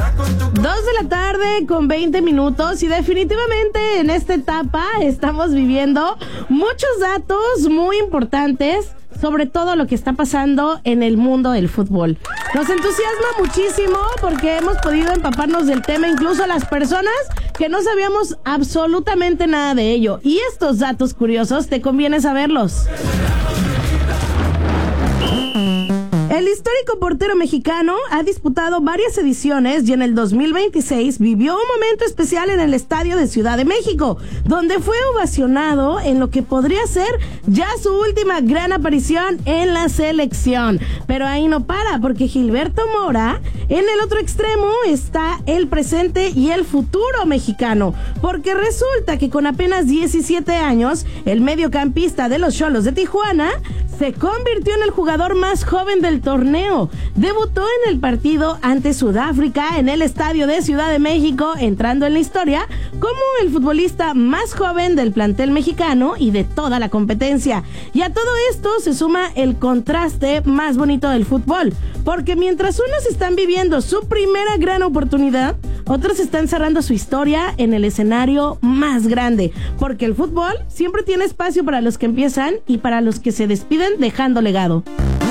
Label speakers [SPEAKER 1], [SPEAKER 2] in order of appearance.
[SPEAKER 1] 2:20 p.m. y definitivamente en esta etapa estamos viviendo muchos datos muy importantes sobre todo lo que está pasando en el mundo del fútbol. Nos entusiasma muchísimo porque hemos podido empaparnos del tema, incluso las personas que no sabíamos absolutamente nada de ello. Y estos datos curiosos te conviene saberlos. El histórico portero mexicano ha disputado varias ediciones y en el 2026 vivió un momento especial en el estadio de Ciudad de México, donde fue ovacionado en lo que podría ser ya su última gran aparición en la selección. Pero ahí no para, porque Gilberto Mora, en el otro extremo está el presente y el futuro mexicano, porque resulta que con apenas 17 años, el mediocampista de los Xolos de Tijuana se convirtió en el jugador más joven del torneo. Debutó en el partido ante Sudáfrica en el estadio de Ciudad de México, entrando en la historia como el futbolista más joven del plantel mexicano y de toda la competencia. Y a todo esto se suma el contraste más bonito del fútbol, porque mientras unos están viviendo su primera gran oportunidad, otros están cerrando su historia en el escenario más grande, porque el fútbol siempre tiene espacio para los que empiezan y para los que se despiden dejando legado.